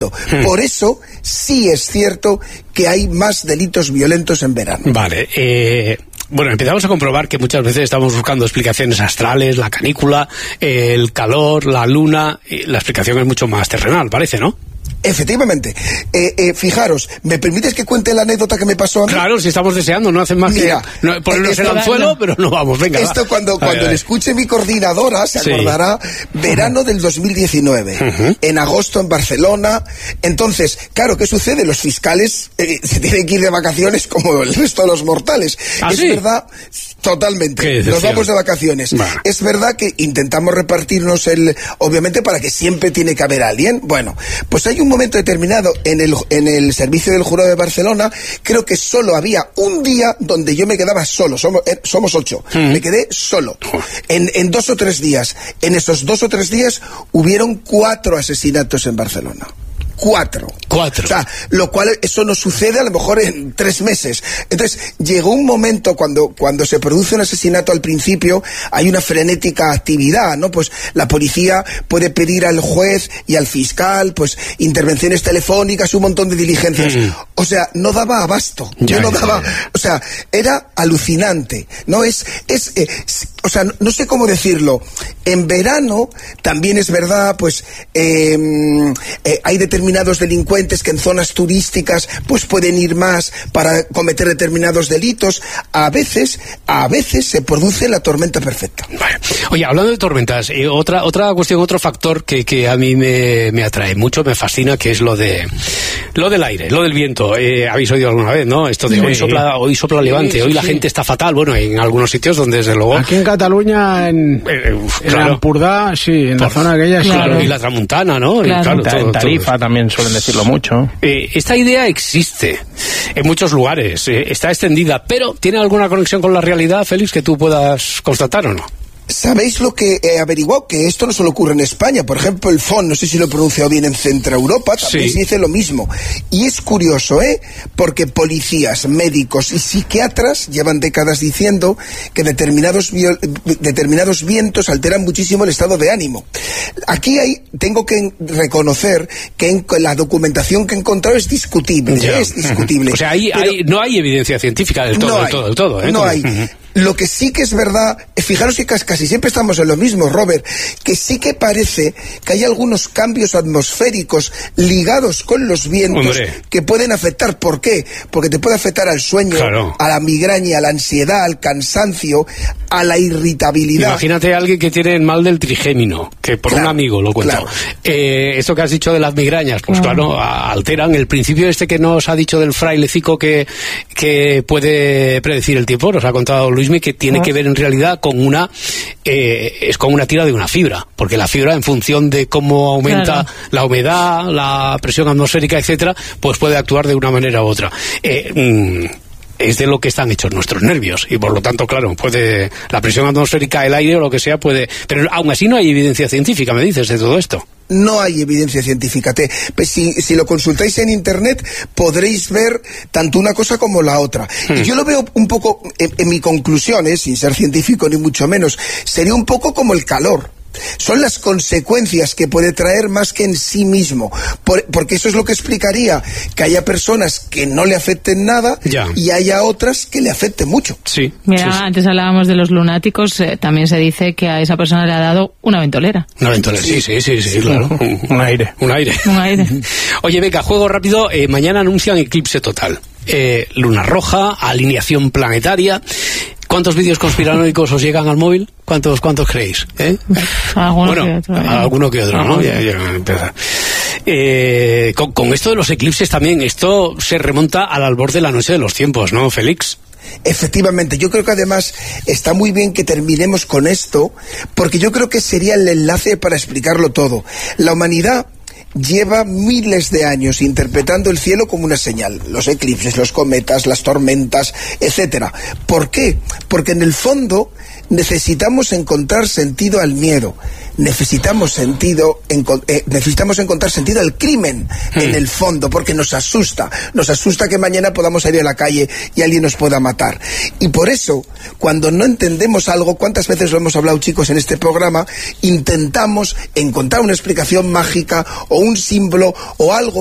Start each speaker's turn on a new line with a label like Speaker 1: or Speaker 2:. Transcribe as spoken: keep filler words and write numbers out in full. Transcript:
Speaker 1: Por eso sí es cierto que hay más delitos violentos en verano.
Speaker 2: Vale, eh... Bueno, empezamos a comprobar que muchas veces estamos buscando explicaciones astrales, la canícula, el calor, la luna, y la explicación es mucho más terrenal, parece, ¿no?
Speaker 1: Efectivamente. Eh, eh, fijaros, ¿me permites que cuente la anécdota que me pasó a mí?
Speaker 2: Claro, si estamos deseando, no hacen más Mira, que no, ponernos el anzuelo, no. pero no vamos, venga.
Speaker 1: Esto
Speaker 2: va.
Speaker 1: cuando, cuando le escuche mi coordinadora se sí. acordará, verano del dos mil diecinueve, uh-huh. en agosto en Barcelona. Entonces, claro, ¿qué sucede? Los fiscales eh, se tienen que ir de vacaciones como el resto de los mortales.
Speaker 2: ¿Ah,
Speaker 1: es
Speaker 2: sí?
Speaker 1: verdad, totalmente. Nos vamos de vacaciones. Bueno. Es verdad que intentamos repartirnos el, obviamente para que siempre tiene que haber alguien. Bueno, pues hay un momento determinado en el, en el servicio del jurado de Barcelona, creo que solo había un día donde yo me quedaba solo, somos, eh, somos ocho, mm. me quedé solo, en, en dos o tres días, en esos dos o tres días hubieron cuatro asesinatos en Barcelona. Cuatro.
Speaker 2: Cuatro.
Speaker 1: O sea, lo cual, eso no sucede a lo mejor en tres meses. Entonces, llegó un momento cuando, cuando se produce un asesinato al principio, hay una frenética actividad, ¿no? Pues la policía puede pedir al juez y al fiscal, pues, intervenciones telefónicas, un montón de diligencias. Mm. O sea, no daba abasto.
Speaker 2: Ya,
Speaker 1: Yo no
Speaker 2: ya,
Speaker 1: daba,
Speaker 2: ya.
Speaker 1: o sea, era alucinante, ¿no? Es, es, eh, o sea, no, no sé cómo decirlo. En verano, también es verdad, pues, eh, eh, hay determinados delincuentes que en zonas turísticas pues pueden ir más para cometer determinados delitos. A veces, a veces se produce la tormenta perfecta.
Speaker 2: Vale. Oye, hablando de tormentas, eh, otra otra cuestión, otro factor que, que a mí me, me atrae mucho, me fascina, que es lo de lo del aire, lo del viento. Eh, habéis oído alguna vez, ¿no? Esto de sí. hoy sopla, hoy sopla levante, sí, sí, hoy la sí. gente está fatal. Bueno, en algunos sitios donde desde luego.
Speaker 3: Aquí en Cataluña, en,
Speaker 2: eh, uf,
Speaker 3: en
Speaker 2: claro.
Speaker 3: Empordà, sí, en
Speaker 2: Por,
Speaker 3: la zona aquella,
Speaker 2: claro.
Speaker 3: sí.
Speaker 2: Y la Tramuntana, ¿no?
Speaker 3: Claro.
Speaker 2: Y, claro,
Speaker 3: todo, en Tarifa
Speaker 2: todo.
Speaker 3: también suelen decirlo mucho.
Speaker 2: Eh, esta idea existe en muchos lugares, eh, está extendida, pero ¿tiene alguna conexión con la realidad, Félix, que tú puedas constatar o no?
Speaker 1: ¿Sabéis lo que he averiguado? Que esto no solo ocurre en España. Por ejemplo, el F O N, no sé si lo he pronunciado bien, en Centro Europa, también sí. se dice lo mismo. Y es curioso, ¿eh? Porque policías, médicos y psiquiatras llevan décadas diciendo que determinados, bio, determinados vientos alteran muchísimo el estado de ánimo. Aquí hay, tengo que reconocer que en la documentación que he encontrado es discutible.
Speaker 2: Ya.
Speaker 1: Es discutible.
Speaker 2: O sea, ahí,
Speaker 1: Pero,
Speaker 2: hay, no hay evidencia científica del todo,
Speaker 1: no
Speaker 2: del
Speaker 1: hay,
Speaker 2: todo, del todo. ¿eh?
Speaker 1: No
Speaker 2: Como,
Speaker 1: hay. Uh-huh. Lo que sí que es verdad, fijaros que casi siempre estamos en lo mismo, Robert, que sí que parece que hay algunos cambios atmosféricos ligados con los vientos Hombre. que pueden afectar. ¿Por qué? Porque te puede afectar al sueño, claro. a la migraña, a la ansiedad, al cansancio, a la irritabilidad.
Speaker 2: Imagínate a alguien que tiene el mal del trigémino, que por claro, un amigo lo cuento. Claro. Eh, esto que has dicho de las migrañas, pues claro, claro alteran el principio este que nos ha dicho del frailecico que, que puede predecir el tiempo, nos ha contado Luis, que tiene ¿Ah? que ver en realidad con una eh, es con una tira de una fibra, porque la fibra, en función de cómo aumenta claro. la humedad, la presión atmosférica, etcétera, pues puede actuar de una manera u otra. Eh, mmm, es de lo que están hechos nuestros nervios y por lo tanto, claro, puede la presión atmosférica, el aire o lo que sea puede, pero aún así no hay evidencia científica, me dices, de todo esto.
Speaker 1: No hay evidencia científica. Te, pues si, si lo consultáis en internet podréis ver tanto una cosa como la otra. Hmm. Y yo lo veo un poco, en, en mi conclusión, ¿eh? sin ser científico ni mucho menos, sería un poco como el calor. Son las consecuencias que puede traer más que en sí mismo. Por, porque eso es lo que explicaría que haya personas que no le afecten nada ya. y haya otras que le afecten mucho.
Speaker 2: Sí.
Speaker 4: Mira,
Speaker 2: sí, sí.
Speaker 4: antes hablábamos de los lunáticos, eh, también se dice que a esa persona le ha dado una ventolera.
Speaker 2: Una ventolera, sí, sí, sí, sí, sí claro. Un, un aire. Un aire.
Speaker 4: Un aire.
Speaker 2: Oye, venga, juego rápido. Eh, mañana anuncian eclipse total. Eh, luna roja, alineación planetaria. ¿Cuántos vídeos conspiranoicos os llegan al móvil? ¿Cuántos cuántos creéis? ¿Eh?
Speaker 4: Alguno
Speaker 2: bueno,
Speaker 4: que otro. ¿eh?
Speaker 2: Alguno que otro, ¿no? Ya, ya empieza. Eh, con, con esto de los eclipses también, esto se remonta al albor de la noche de los tiempos, ¿no, Félix?
Speaker 1: Efectivamente, yo creo que además está muy bien que terminemos con esto, porque yo creo que sería el enlace para explicarlo todo. La humanidad lleva miles de años interpretando el cielo como una señal, los eclipses, los cometas, las tormentas, etcétera. ¿Por qué? Porque en el fondo necesitamos encontrar sentido al miedo, necesitamos sentido en, eh, necesitamos encontrar sentido al crimen mm. en el fondo, porque nos asusta, nos asusta que mañana podamos salir a la calle y alguien nos pueda matar. Y por eso, cuando no entendemos algo, ¿cuántas veces lo hemos hablado, chicos, en este programa? Intentamos encontrar una explicación mágica o un símbolo o algo